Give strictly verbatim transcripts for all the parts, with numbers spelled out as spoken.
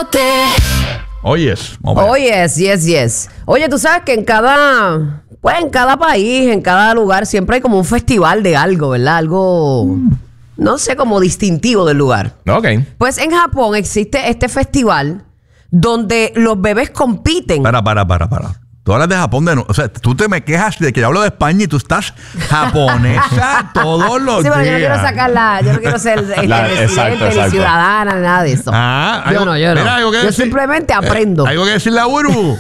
despelote. Oyes. Oyes, yes, yes. Oye, tú sabes que en cada, pues en cada país, en cada lugar, siempre hay como un festival de algo, ¿verdad? Algo, no sé, como distintivo del lugar. Ok. Pues en Japón existe este festival donde los bebés compiten. Para, para, para, para. Tú hablas de Japón de nuevo. O sea, tú te me quejas de que yo hablo de España y tú estás japonesa todos los Sí, pero días. yo no quiero sacarla, yo no quiero ser este, La- residente, exacto, ni exacto. ciudadana, ni nada de eso. Ah, yo algo- no, yo no. mira, algo que Yo decir. simplemente aprendo. Eh, algo que decirle a Uru.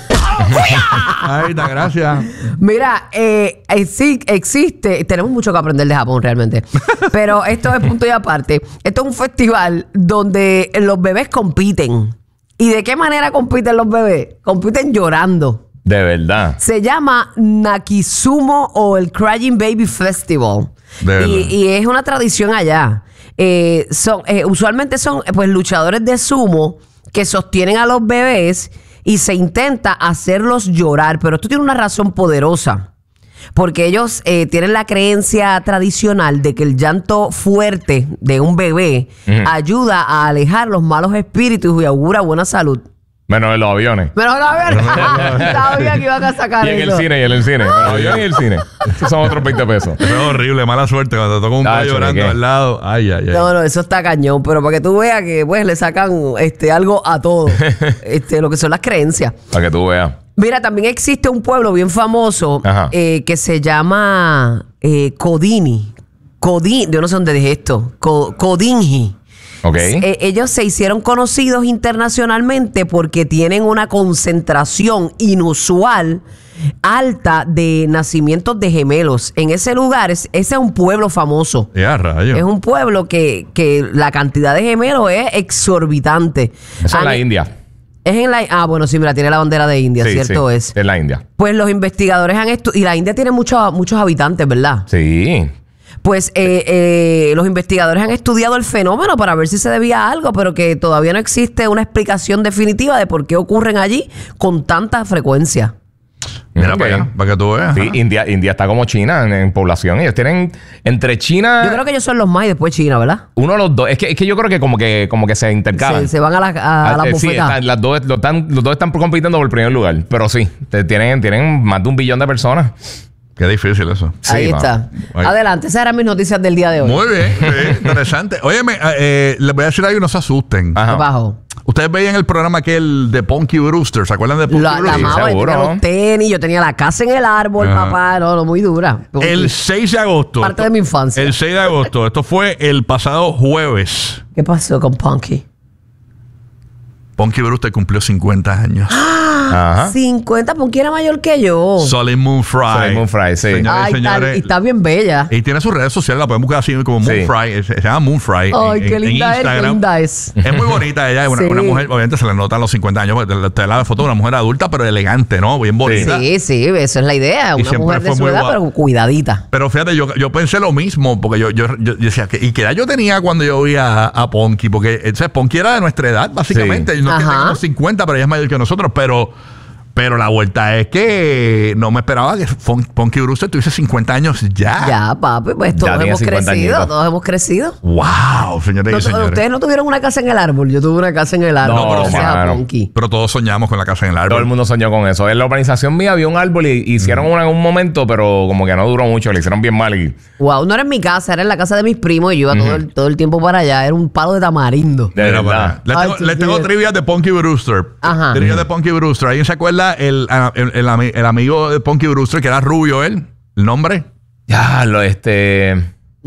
Ahí está, gracias. Mira, eh, eh, sí existe, tenemos mucho que aprender de Japón realmente, pero esto es punto y aparte. Esto es un festival donde los bebés compiten. ¿Y de qué manera compiten los bebés? Compiten llorando. De verdad. Se llama Nakizumo o el Crying Baby Festival. De Y, verdad. y es una tradición allá. Eh, son, eh, usualmente son eh, pues luchadores de sumo que sostienen a los bebés y se intenta hacerlos llorar. Pero esto tiene una razón poderosa. Porque ellos eh, tienen la creencia tradicional de que el llanto fuerte de un bebé Ujú. ayuda a alejar los malos espíritus y augura buena salud. Menos en los aviones. Pero no, a ver, sabía que iban a sacar Y en el eso. cine, y en el cine. En los aviones y el cine. Esos son otros veinte pesos. Eso es horrible, mala suerte cuando te toca un Tacho, bebé ¿de llorando qué? al lado. Ay, ay, ay. No, no, eso está cañón, pero para que tú veas que pues le sacan este algo a todo, este, lo que son las creencias. Para que tú veas. Mira, también existe un pueblo bien famoso Ajá. eh, que se llama eh, Kodini. Kodini, yo no sé dónde dije esto. Ko- Kodinji. Ok. Eh, ellos se hicieron conocidos internacionalmente porque tienen una concentración inusual alta de nacimientos de gemelos. En ese lugar, es, ese es un pueblo famoso. Ya, rayo. Es un pueblo que, que la cantidad de gemelos es exorbitante. Eso es Han- la India. Es en la... Ah, bueno, sí, mira, tiene la bandera de India, Sí, ¿cierto sí, es? Es la India. Pues los investigadores han estudiado... Y la India tiene muchos muchos habitantes, ¿verdad? Sí. Pues eh, eh, los investigadores han estudiado el fenómeno para ver si se debía a algo, pero que todavía no existe una explicación definitiva de por qué ocurren allí con tanta frecuencia. Mira Ok. para allá, para que tú veas. Sí, Ajá. India, India está como China en, en población. Ellos tienen entre China. Yo creo que ellos son los más y después China, ¿verdad? Uno de los dos. Es que, es que yo creo que como que, como que se intercalan. Se, se van a la, a, a la Ah, eh, sí, bofetada. están- las dos, los, están- los dos están compitiendo por el primer lugar. Pero sí, te- tienen, tienen más de un billón de personas. Qué difícil eso. Ahí Sí, está. Ahí. Adelante, esas eran mis noticias del día de hoy. Muy bien, sí, interesante. Óyeme, eh, les voy a decir algo y no se asusten. Ajá. Abajo. Ustedes veían el programa aquel de Punky Brewster. ¿Se acuerdan de Punky La, la Brewster? amaba, yo seguro. tenía los tenis, yo tenía la casa en el árbol, Ajá. papá. No, no, muy dura. El seis de agosto. Parte de mi infancia. El seis de agosto. Esto fue el pasado jueves. ¿Qué pasó con Punky? Punky Brewster cumplió cincuenta años. Ajá. cincuenta, Punky era mayor que yo. Solid Moon Fry. Solid Moon Fry, sí. Señoras Ay, y tal, señores. y está bien bella. Y tiene sus redes sociales, la pueden buscar así como Moon Sí. Fry. Se, se llama Moon Fry. Ay, en- qué en- linda en es, qué Instagram. linda es. Es muy bonita ella, es una, Sí. una mujer, obviamente se le notan los cincuenta años, porque te, te la foto de una mujer adulta, pero elegante, ¿no? Bien bonita. Sí, sí, eso es la idea. Y Una siempre mujer de fue su muy edad, guapa. pero cuidadita. Pero fíjate, yo, yo pensé lo mismo, porque yo, yo, yo decía, que, ¿y qué edad yo tenía cuando yo vi a, a Punky? Porque ese Punky era de nuestra edad, básicamente. Sí. No es que Ajá. tengamos cincuenta, pero ella es mayor que nosotros, pero... Pero la vuelta es que no me esperaba que Fun- Punky Brewster tuviese cincuenta años ya. Ya, papi, pues todos tiene hemos cincuenta crecido, añitos. todos hemos crecido. ¡Wow! Señores No, y señores. ustedes no tuvieron una casa en el árbol, yo tuve una casa en el árbol. No, gracias a mano. Punky. Pero todos soñamos con la casa en el árbol. Todo el mundo soñó con eso. En la urbanización mía había un árbol y hicieron una en un momento, pero como que no duró mucho. Le hicieron bien mal y... Wow, no era en mi casa, era en la casa de mis primos y yo iba todo, el, todo el tiempo para allá. Era un palo de tamarindo. De Mira, verdad. para- Les Ay, tengo, qué les tengo bien. trivia de Punky Brewster. Ajá. Trivia de Punky Brewster. ¿Alguien se acuerda el, el, el ami- el amigo de Punky Brewster que era rubio él? ¿El nombre? Ya, lo este...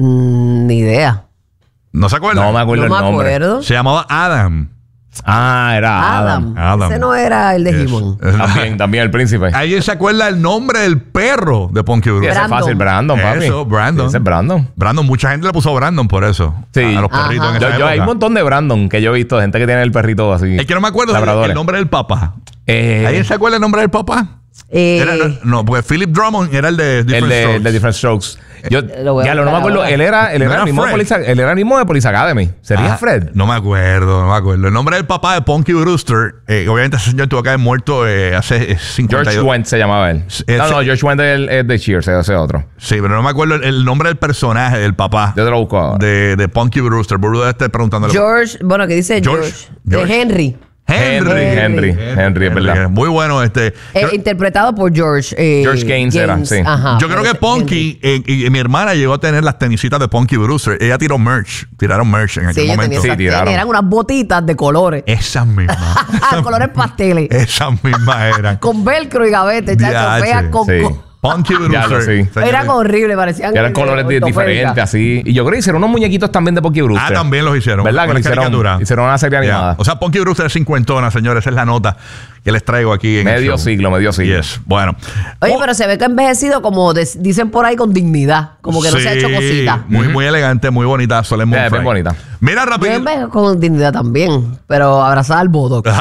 Mm, ni idea. ¿No se acuerda? No me acuerdo No el me nombre. acuerdo. Se llamaba Adam. Ah, era Adam. Adam. Adam. Ese no era el de Yes. He-Man. Es- También, también el príncipe. ¿Alguien se acuerda el nombre del perro de Punky Sí, Brewster? ese es Brandon. fácil, Brandon, papi. Eso, Brandon. Ese es Brandon. Brandon, mucha gente le puso Brandon por eso. Sí. A, a los Ajá. perritos en Yo, esa yo- hay un época. montón de Brandon que yo he visto, gente que tiene el perrito así. Es que no me acuerdo el, Labradores. el nombre del papá. Eh, ¿Alguien se acuerda el nombre del papá? Eh, Era- no, no, porque Philip Drummond era el de el Different de, Strokes. de Different Strokes. Yo, Lo voy a ya lo, no me buscar acuerdo. ahora. Él era, él ¿No era, era el mismo de Fred? Police, él era el mismo de Police Academy. ¿Sería Ah, Fred? No me acuerdo, no me acuerdo. El nombre del papá de Punky Brewster, eh, obviamente ese señor tuvo que haber muerto eh, hace eh, cincuenta y dos. George Wendt se llamaba él. Ese- no, no, George Wendt es, el- es de Cheers, ese otro. Sí, pero no me acuerdo el, el nombre del personaje, del papá Yo te lo busco ahora. de, de Punky Brewster. Burbu debe estar preguntándole. George, bueno, que dice George. George. George. De Henry. Henry. Henry. Henry, es verdad. Muy bueno este. Eh, Yo- interpretado por George. eh, George Gaines era, sí. Ajá, Yo creo que Henry. Punky, eh, y, y mi hermana llegó a tener las tenisitas de Punky Brewster. Ella tiró merch, tiraron merch en Sí, aquel yo tenía momento. Sí, esas tiraron. tenis, eran unas botitas de colores. Esas mismas. colores pasteles. Esas mismas eran. Con velcro y gavete, chacho, Diache, feas con... sí. con- Punky Ya lo Brewster. sí. señores. Eran horribles, parecían... Que eran colores di- ortopédicas. diferentes, así. Y yo creo que hicieron unos muñequitos también de Punky Brewster. Ah, también los hicieron. ¿Verdad? Que Una lo hicieron, caricatura. hicieron una serie Ya. animada. O sea, Punky Brewster es cincuentona, señores. Esa es la nota que les traigo aquí en el Medio show. siglo, medio siglo. Yes. Bueno. Oye, Oh, pero se ve que ha envejecido como de- dicen por ahí con dignidad. Como que no se ha hecho sí, cosita. Muy, muy elegante, muy bonita. Solemn Eh, Monfray. bien bonita. Mira Yo rápido. envejezco con dignidad también, pero abrazada al bodox.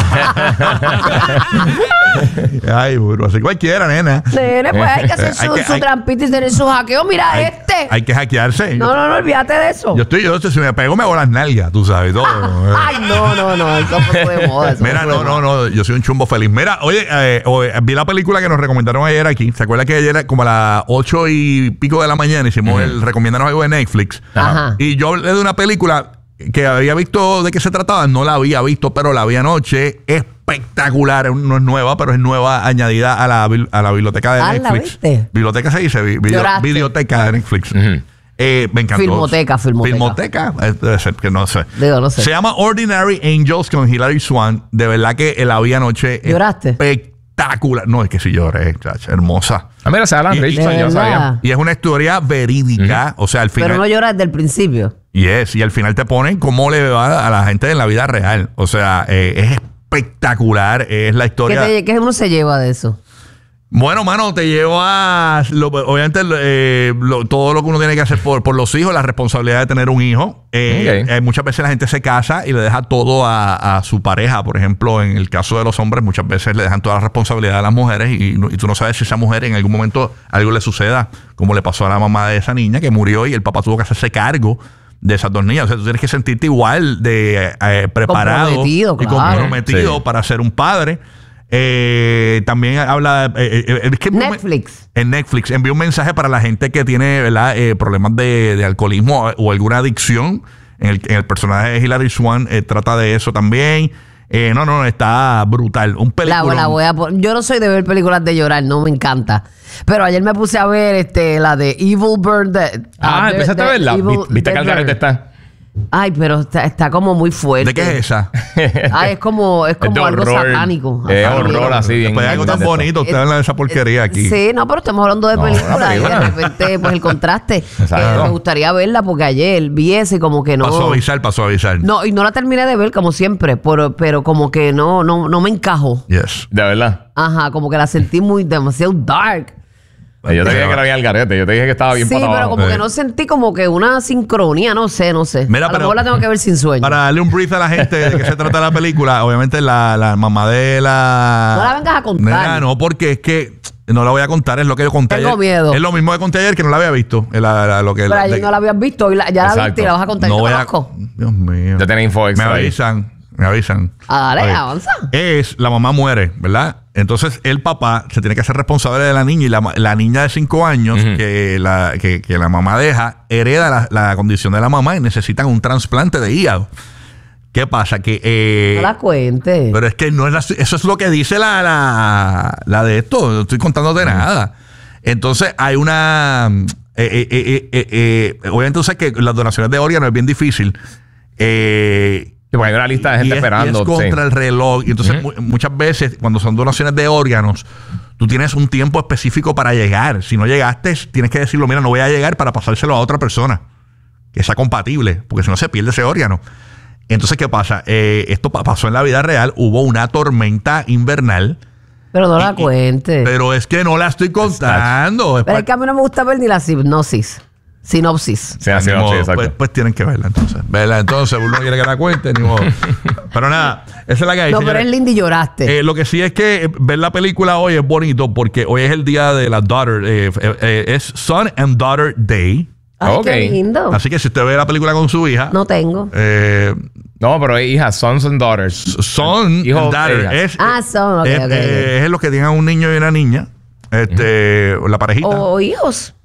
Ay, burro. Así cualquiera, nena. Nene, pues hay que hacer Hay su, que- su hay- trampito y tener su hackeo. Mira Hay, este. hay que hackearse. No, no, no, olvídate de eso. Yo estoy, yo si me pego me hago las nalgas, tú sabes, todo. Ay, no, no, no, eso fue de moda. eso Mira, fue de no, no, moda. no, yo soy un chumbo feliz. Mira, oye, eh, oye, vi la película que nos recomendaron ayer aquí. ¿Se acuerda que ayer como a las ocho y pico de la mañana hicimos el recomiéndanos algo de Netflix? Ajá. Y yo hablé de una película que había visto de qué se trataba, no la había visto, pero la vi anoche. Espectacular, no es nueva, pero es nueva añadida a la, bil- a la biblioteca de Ah, ¿la Netflix. viste? Biblioteca se dice, vi- video- Lloraste. videoteca de Netflix. Eh, me encantó. Filmoteca, filmoteca. Filmoteca, eh, debe ser que no sé. Digo, no sé. Se llama Ordinary Angels con Hilary Swank. De verdad que la vi anoche. ¿Lloraste? Espectacular. No, es que sí lloré, chacha, hermosa. Ah, mira, se Alan Y- y- Richardson, ¿De yo no sabía. verdad? Y es una historia verídica. O sea, al final. Pero no lloras desde el principio. Yes, y al final te ponen cómo le va a la gente en la vida real. O sea, eh, es espectacular. Es la ¿Qué, historia. te- qué uno se lleva de eso? Bueno, mano, te lleva lo- obviamente eh, lo- todo lo que uno tiene que hacer por, por los hijos, la responsabilidad de tener un hijo. Eh, Ok. eh, muchas veces la gente se casa y le deja todo a, a su pareja. Por ejemplo, en el caso de los hombres, muchas veces le dejan toda la responsabilidad a las mujeres y, no- y tú no sabes si esa mujer en algún momento algo le suceda, como le pasó a la mamá de esa niña que murió y el papá tuvo que hacerse cargo de esas dos niñas. O sea, tú tienes que sentirte igual de eh, preparado Comprometido, y claro. comprometido Sí. para ser un padre. Eh, también habla eh, eh, es que Netflix. en Netflix envió un mensaje para la gente que tiene, ¿verdad? Eh, problemas de, de alcoholismo o, o alguna adicción. En el, en el personaje de Hilary Swank eh, trata de eso también. Eh, no, no, está brutal. Un La, película. la voy a pon- Yo no soy de ver películas de llorar, no me encanta. Pero ayer me puse a ver este, la de Evil Bird. de- Ah, de- empezaste a de verla. Evil Vi- ¿Viste que Dead al garete Bird. está? Ay, pero está, está como muy fuerte. ¿De qué es esa? Ay, es como, es Es de como algo horror. satánico. Es Ajá. horror así, bien. Pues algo tan de esto. bonito. Ustedes hablan de esa porquería aquí. Sí, no, pero estamos hablando de No, películas una y de película. repente, pues el contraste. Exacto. Eh, me gustaría verla porque ayer vi ese como que no. Para suavizar, para suavizar. No, y no la terminé de ver como siempre, pero, pero como que no, no, no me encajó. Yes. De verdad. Ajá, como que la sentí muy demasiado dark. Yo te dije que era bien al garete. Yo te dije que estaba bien Sí, para pero abajo. como Eh. que no sentí como que una sincronía, no sé, no sé. Mira, a lo pero- mejor la tengo que ver sin sueño. Para darle un brief a la gente de qué se trata la película, obviamente la, la mamá de la. No la vengas a contar. Nena, no, porque es que no la voy a contar, es lo que yo conté Tengo ayer. miedo. Es lo mismo que conté ayer que no la había visto. Es la- la- lo que, Pero ayer de- no la habías visto y la- ya la Exacto. viste y la vas a contar. no Yo voy te a. conozco. Dios mío. Ya tenés info Me extra ahí. avisan, me avisan. Ah, dale, Oye, avanza. Es, la mamá muere, ¿verdad? Entonces el papá se tiene que hacer responsable de la niña y la, ma- la niña de cinco años Ujú. que, la, que, que la mamá deja hereda la, la condición de la mamá y necesitan un trasplante de hígado. ¿Qué pasa? Que... eh, No la cuente. pero es que no es la- eso es lo que dice la, la, la de esto. No estoy contándote nada. Entonces hay una... eh, eh, eh, eh, eh, obviamente tú sabes que las donaciones de órganos es bien difícil. Eh, Sí, porque hay una lista de gente y es, esperando. y es contra sí. el reloj. Y entonces Ujú. mu- muchas veces cuando son donaciones de órganos, tú tienes un tiempo específico para llegar. Si no llegaste, tienes que decirlo, mira, no voy a llegar para pasárselo a otra persona que sea compatible, porque si no se pierde ese órgano. Entonces, ¿qué pasa? Eh, esto pa- pasó en la vida real. Hubo una tormenta invernal. Pero no la y- cuente. Pero, Pero es que no la estoy contando. Es es pa- que a mí no me gusta ver ni la sinopsis. Sinopsis. Sí, así, Ni no, modo, sí, exacto. pues, pues tienen que verla entonces. Verla entonces, uno quiere que la cuente, ni modo. Pero nada, esa es la que hay. No, pero señores. es linda y lloraste. Eh, lo que sí es que eh, ver la película hoy es bonito porque hoy es el día de la daughter. eh, eh, eh, es Son and Daughter Day. Ay, ok. qué lindo. Así que si usted ve la película con su hija, No tengo. eh, No, pero hay hijas, sons and daughters. Son Hijo and Daughter. e hija. Es, Ah, son, ok, es, ok, ok. eh, es los que tienen un niño y una niña. Este, la parejita. O hijos.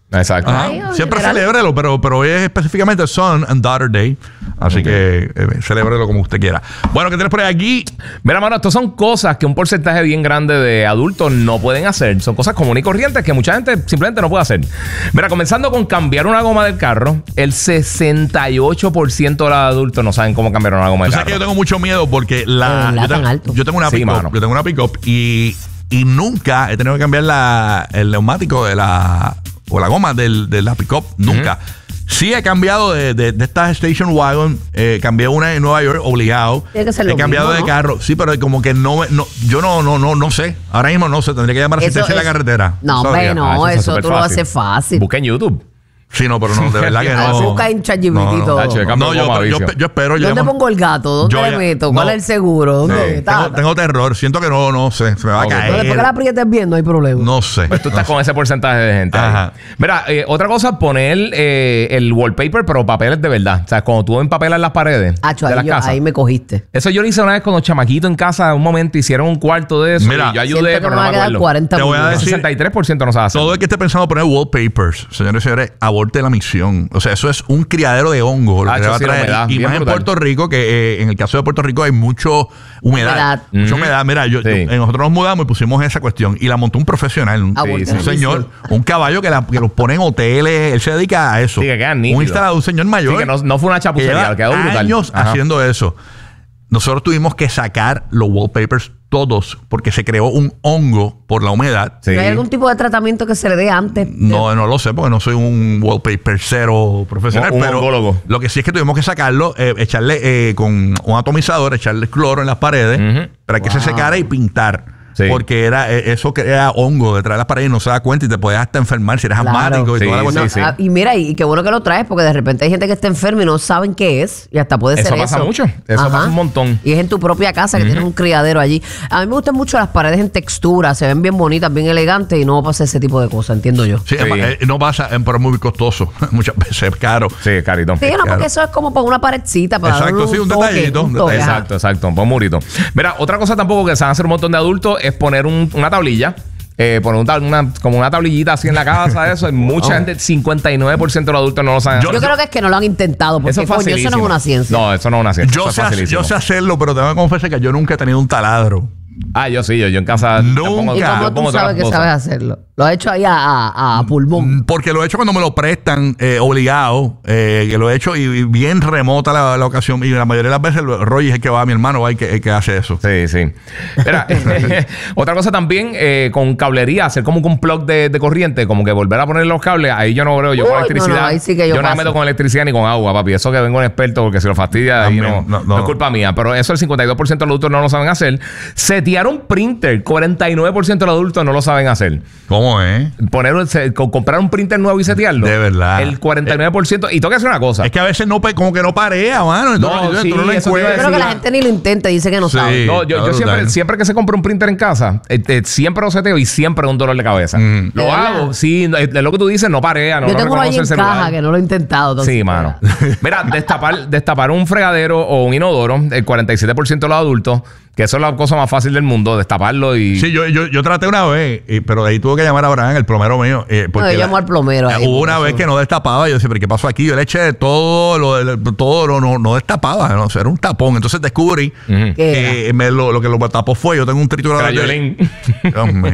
Exacto. Ajá. Ay, Siempre literal. celébrelo, pero, pero hoy es específicamente Son and Daughter Day. Así Ok. que eh, celébrelo como usted quiera. Bueno, ¿qué tienes por ahí aquí? Mira, mano, estas son cosas que un porcentaje bien grande de adultos no pueden hacer. Son cosas comunes y corrientes que mucha gente simplemente no puede hacer. Mira, comenzando con cambiar una goma del carro, el sesenta y ocho por ciento de los adultos no saben cómo cambiar una goma Tú del sabes que yo carro. tengo mucho miedo porque la, De verdad, yo, tan tengo, alto. yo tengo una Sí, pick-up. mano. Yo tengo una pick-up y, y nunca he tenido que cambiar la, el neumático de la o la goma del, de la pick-up. Nunca. Sí he cambiado de, de, de estas station wagon. Eh, cambié una en Nueva York obligado. Tiene que ser He lo cambiado mismo, de ¿no? carro. Sí, pero como que no, me- no yo no, no, no, no sé. Ahora mismo no sé. Tendría que llamar a Eso asistencia en la es- carretera. No, Sorry. hombre, no. Ah, está eso súper tú lo fácil. haces fácil. Busca en YouTube. Sí, no, pero no, de verdad que Ah, no. busca en ChatGPT No, no. todo. Tacho, de cambio No, de yo, goma, yo, vicio. yo espero. Yo ¿Dónde llamo- pongo el gato? ¿Dónde Yo le ya- meto? ¿Cuál no. es el seguro? ¿Dónde Sí, está? tengo, tengo terror. Siento que no, no sé. Se me va Ok. a No, caer. después que la aprietes bien, no hay problema. No sé. Pues tú estás con ese porcentaje de gente. ahí. Ajá. Mira, eh, otra cosa, poner eh, el wallpaper, pero papeles de verdad. O sea, cuando tú empapelas las paredes Acho, de ahí, las yo- casas. ahí me cogiste. Eso yo lo hice una vez con los chamaquitos en casa. Un momento hicieron un cuarto de eso. Mira, y yo Siento ayudé, que pero me no va me a quedar acuerdo. cuarenta Te voy a minutos. El decir- sesenta y tres por ciento no sabe hacer. Todo el que esté pensando poner wallpapers, señores y señores, aborte la misión. O sea, eso es un criadero de hongo. Lo Ah, que eso va a sí, la traer. humedad, y bien más en brutal. Puerto Rico, que eh, en el caso de Puerto Rico hay mucho humedad. Humedad. Mucha Ujú. humedad. Mira, yo, Sí. yo- eh, nosotros nos mudamos y pusimos esa cuestión. Y la montó un profesional. Un, Aborte un la señor, misión. un caballo que, la, que los pone en hoteles. Él se dedica a eso. Sí, que quedan un nítidos. instalador, un señor mayor. Sí, que no, no fue una que chapucería, lleva quedó brutal. años Ajá. haciendo eso. Nosotros tuvimos que sacar los wallpapers todos porque se creó un hongo por la humedad. Sí. ¿No hay algún tipo de tratamiento que se le dé antes? No, no lo sé porque no soy un wallpaper cero profesional. Un- un pero oncólogo. lo que sí es que tuvimos que sacarlo, eh, echarle eh, con un atomizador, echarle cloro en las paredes Ujú. para que se secara y pintar. Sí. Porque era eh, eso crea hongo detrás de las paredes y no se da cuenta y te puedes hasta enfermar si eres Claro. asmático y Sí, toda la sí, cuestión. sí. Ah, y mira, y, y qué bueno que lo traes, porque de repente hay gente que está enferma y no saben qué es, y hasta puede Eso ser pasa eso. mucho. Eso Ajá. pasa un montón. Y es en tu propia casa que tienes un criadero allí. A mí me gustan mucho las paredes en textura, se ven bien bonitas, bien elegantes, y no pasa ese tipo de cosas, entiendo yo. Sí, Sí. eh, no pasa, eh, pero es muy costoso. Muchas veces es caro. Sí, carito. Sí, no, claro. porque eso es como para una paredcita, para Exacto, darle sí, un toque, detallito, un toque, detallito. ajá. Exacto, exacto. Un buen murito. Mira, otra cosa tampoco que se van a hacer un montón de adultos es poner un- una tablilla. Eh, poner un tab- una, como una tablillita así en la casa, eso. Y mucha Oh. gente, cincuenta y nueve por ciento de los adultos no lo saben Yo- hacer. Yo creo que es que no lo han intentado, porque Eso es coño, eso no facilísimo. es una ciencia. No, eso no es una ciencia. Yo eso es sé, facilísimo. yo sé hacerlo, pero tengo que confesar que yo nunca he tenido un taladro. Ah, yo sí, yo, yo en casa. Nunca. te pongo- ¿Y Claro, cómo te tú pongo todas sabes las que cosas. sabes hacerlo? Lo has hecho ahí a, a- a pulmón. Porque lo he hecho cuando me lo prestan eh, obligado, eh, que lo he hecho y, y bien remota la, la ocasión. Y la mayoría de las veces el Roy es el que va, mi hermano va y que, el que hace eso. Sí, sí. Mira, otra cosa también, eh, con cablería, hacer como un plug de, de corriente, como que volver a poner los cables, ahí yo no creo, yo Uy, con no, electricidad. no, ahí sí que yo no me paso. meto con electricidad ni con agua, papi. Eso que vengo un experto, porque si lo fastidia, ahí no, También, no, no, no. es culpa mía. Pero eso el cincuenta y dos por ciento de los adultos no lo saben hacer. Setear un printer, cuarenta y nueve por ciento de los adultos no lo saben hacer. ¿Cómo es? Poner, un- se- co- comprar un printer nuevo y setearlo. De verdad. El cuarenta y nueve por ciento. Y tengo que hacer una cosa. Es que a veces no, pe- como que no parea, mano. No, Entonces, sí, tú no lo eso te iba a Yo encuentras. creo que la la- gente ni lo intenta y dice que no Sí. sabe. No, yo, está yo siempre, brutal. siempre que se compra un printer en casa, eh, eh, siempre lo seteo y siempre es un dolor de cabeza. Mm. Lo ¿De verdad? hago, sí, es lo que tú dices, no parea, no Yo no tengo uno ahí reconoce en el celular. caja que no lo he intentado. entonces- Sí, mano. Mira, destapar, destapar un fregadero o un inodoro, el cuarenta y siete por ciento de los adultos, que eso es la cosa más fácil del mundo, destaparlo y... Sí, yo, yo, yo traté una vez, y- pero de ahí tuve que llamar a Abraham, el plomero mío. eh, porque No, yo la- llamo al plomero ahí, Hubo por una eso. vez que no destapaba. Yo decía, ¿pero qué pasó aquí? Yo le eché todo, lo, el- todo lo, no, no destapaba. No, o sea, era un tapón. Entonces descubrí Ujú. ¿Qué que me lo, lo que lo tapó fue, yo tengo un triturador. de- Crayolín. Dios mío.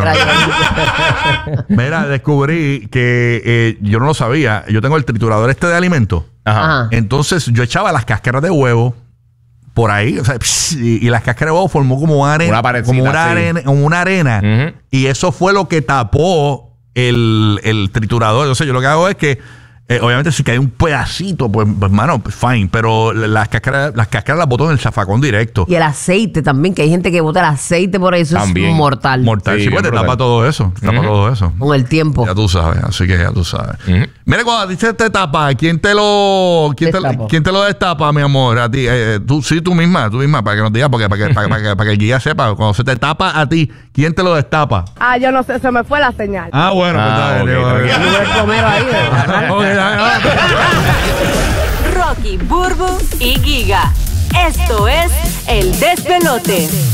Crayolín. Mira, descubrí que eh, yo no lo sabía. Yo tengo el triturador este de alimentos. Ajá. Ajá. Entonces yo echaba las cáscaras de huevo por ahí, o sea, pss, y, y las cáscaras de huevo formó como una arena, Una paredcita, como una sí. arena, como una arena. Ujú. Y eso fue lo que tapó el, el triturador. Entonces yo lo que hago es que eh, obviamente si cae un pedacito, pues, pues mano, pues, fine. Pero las cáscaras, las cáscaras las boto en el zafacón directo. Y el aceite también, que hay gente que bota el aceite por ahí, eso También. es mortal. Mortal. Sí, Sí, pues te bien brutal. tapa todo eso. Te tapa Ujú. todo eso. Con el tiempo. Ya tú sabes, así que ya tú sabes. Ujú. Mira, cuando a ti se te tapa, ¿quién te lo, quién te, Destapa. quién te lo destapa, mi amor? A ti, eh, tú, sí, tú misma, tú misma, para que nos digas, porque, para, que, para, para que, para que el guía sepa, cuando se te tapa a ti, ¿quién te lo destapa? Ah, yo no sé, se me fue la señal. Ah, bueno, Ah, pues, ok, dale, tranquilo. dale. Yo el plomero ahí. de- Ok, dale, dale. Rocky, Burbu y Giga. Esto es El Despelote.